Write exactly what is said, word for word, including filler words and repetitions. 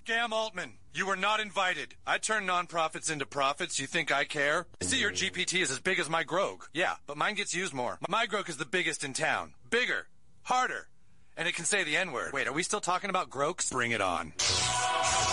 Scam Altman. You were not invited. I turn nonprofits into profits. You think I care? I see your G P T is as big as my Grog. Yeah, but mine gets used more. My Grog is the biggest in town. Bigger. Harder. And it can say the N-word. Wait, are we still talking about Groks? Bring it on.